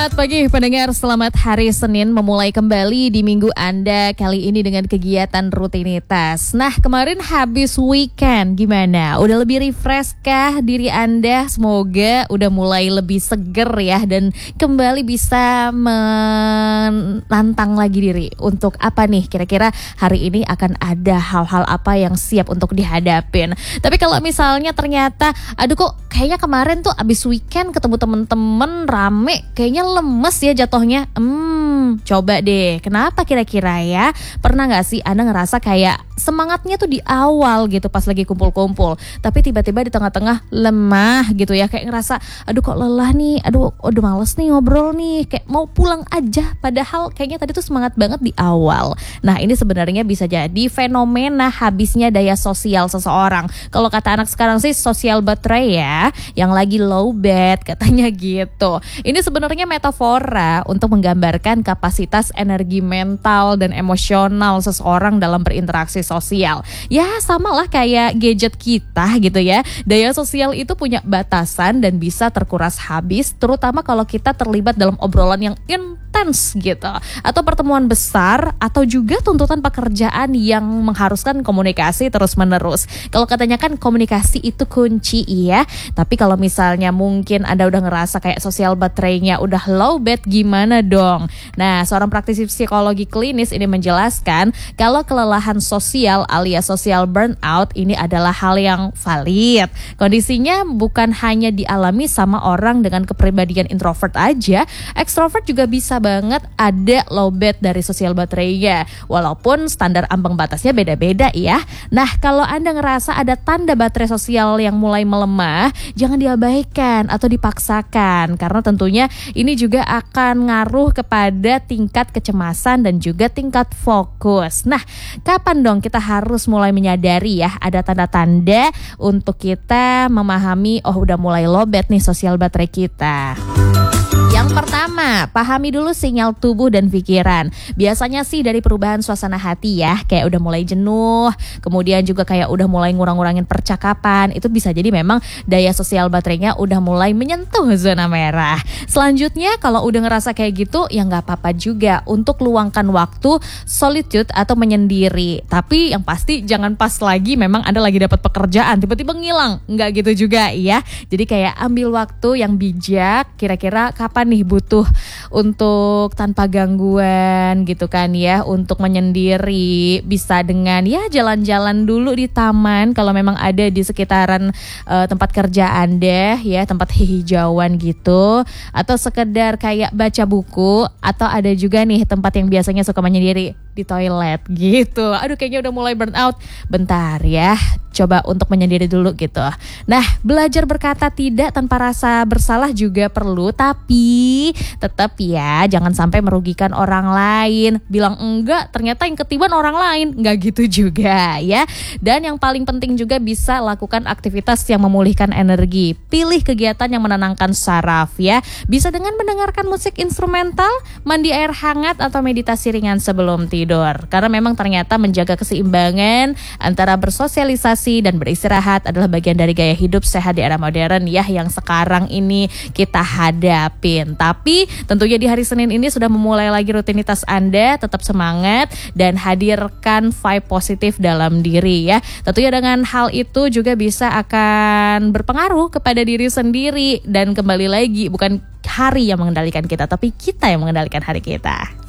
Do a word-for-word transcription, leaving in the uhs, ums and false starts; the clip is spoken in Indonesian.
Selamat pagi pendengar, selamat hari Senin memulai kembali di minggu Anda kali ini dengan kegiatan rutinitas. Nah, kemarin habis weekend gimana? Udah lebih refresh kah diri Anda? Semoga udah mulai lebih seger ya dan kembali bisa menantang lagi diri untuk apa nih kira-kira hari ini akan ada hal-hal apa yang siap untuk dihadapin. Tapi kalau misalnya ternyata aduh kok kayaknya kemarin tuh abis weekend ketemu temen-temen rame kayaknya lemes ya jatuhnya. Hmm, coba deh. Kenapa kira-kira ya? Pernah gak sih Anda ngerasa kayak semangatnya tuh di awal gitu pas lagi kumpul-kumpul, tapi tiba-tiba di tengah-tengah lemah gitu ya, kayak ngerasa aduh kok lelah nih, aduh udah males nih ngobrol nih, kayak mau pulang aja, padahal kayaknya tadi tuh semangat banget di awal. Nah, ini sebenarnya bisa jadi fenomena habisnya daya sosial seseorang. Kalau kata anak sekarang sih sosial baterai ya, yang lagi low bat katanya gitu. Ini sebenarnya metafora untuk menggambarkan kapasitas energi mental dan emosional seseorang dalam berinteraksi sosial. Ya sama lah kayak gadget kita gitu ya. Daya sosial itu punya batasan dan bisa terkuras habis, terutama kalau kita terlibat dalam obrolan yang intens gitu, atau pertemuan besar, atau juga tuntutan pekerjaan yang mengharuskan komunikasi terus menerus. Kalau katanya kan komunikasi itu kunci iya, tapi kalau misalnya mungkin Anda udah ngerasa kayak sosial baterainya udah low bat, gimana dong? Nah, seorang praktisi psikologi klinis ini menjelaskan kalau kelelahan sosial alias social burnout ini adalah hal yang valid. Kondisinya bukan hanya dialami sama orang dengan kepribadian introvert aja, ekstrovert juga bisa banget ada low bat dari sosial baterainya, walaupun standar ambang batasnya beda-beda ya. Nah, kalau Anda ngerasa ada tanda baterai sosial yang mulai melemah, jangan diabaikan atau dipaksakan, karena tentunya ini juga akan ngaruh kepada tingkat kecemasan dan juga tingkat fokus. Nah, kapan dong kita harus mulai menyadari ya ada tanda-tanda untuk kita memahami oh udah mulai lowbat nih sosial baterai kita. Yang pertama, pahami dulu sinyal tubuh dan pikiran. Biasanya sih dari perubahan suasana hati ya, kayak udah mulai jenuh, kemudian juga kayak udah mulai ngurang-ngurangin percakapan. Itu bisa jadi memang daya sosial baterainya udah mulai menyentuh zona merah. Selanjutnya, kalau udah ngerasa kayak gitu, ya nggak apa-apa juga untuk luangkan waktu solitude atau menyendiri. Tapi yang pasti jangan pas lagi memang Anda lagi dapat pekerjaan tiba-tiba ngilang, nggak gitu juga ya. Jadi kayak ambil waktu yang bijak, kira-kira kapan nih butuh untuk tanpa gangguan gitu kan ya, untuk menyendiri, bisa dengan ya jalan-jalan dulu di taman kalau memang ada di sekitaran uh, tempat kerja Anda ya, tempat hijauan gitu, atau sekedar kayak baca buku, atau ada juga nih tempat yang biasanya suka menyendiri di toilet gitu. Aduh kayaknya udah mulai burn out, bentar ya, coba untuk menyendiri dulu gitu. Nah, belajar berkata tidak tanpa rasa bersalah juga perlu, tapi tetap ya jangan sampai merugikan orang lain. Bilang enggak, ternyata yang ketiban orang lain, enggak gitu juga ya. Dan yang paling penting juga bisa lakukan aktivitas yang memulihkan energi. Pilih kegiatan yang menenangkan saraf ya. Bisa dengan mendengarkan musik instrumental, mandi air hangat, atau meditasi ringan sebelum tidur. Karena memang ternyata menjaga keseimbangan antara bersosialisasi dan beristirahat adalah bagian dari gaya hidup sehat di era modern ya, yang sekarang ini kita hadapin. Tapi tentunya di hari Senin ini sudah memulai lagi rutinitas Anda, tetap semangat dan hadirkan vibe positif dalam diri ya. Tentunya dengan hal itu juga bisa akan berpengaruh kepada diri sendiri, dan kembali lagi bukan hari yang mengendalikan kita, tapi kita yang mengendalikan hari kita.